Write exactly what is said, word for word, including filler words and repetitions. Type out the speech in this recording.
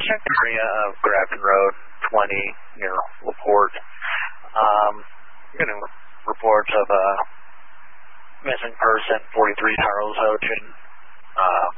check the area of Grafton Road, twenty, near LaPorte. Um, you're going to reports of a missing person, forty-three Charles Hochin. Uh,